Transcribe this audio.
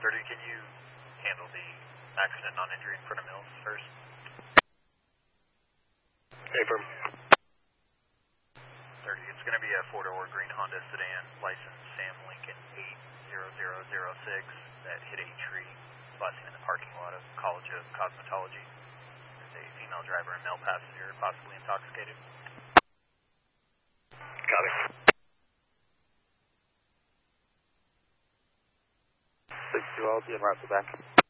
30, can you handle the accident non-injury in front of Mills first? Affirm. 30, it's going to be a four-door green Honda sedan, license Sam Lincoln 80006, that hit a tree, busting in the parking lot of College of Cosmetology. There's a female driver and male passenger, possibly intoxicated. Copy. 6-2, I'll be en route to back.